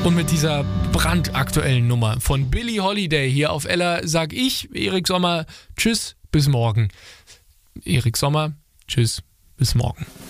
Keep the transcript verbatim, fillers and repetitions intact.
Und mit dieser brandaktuellen Nummer von Billie Holiday hier auf Ella sag ich, Erik Sommer, tschüss, bis morgen. Erik Sommer, tschüss, bis morgen.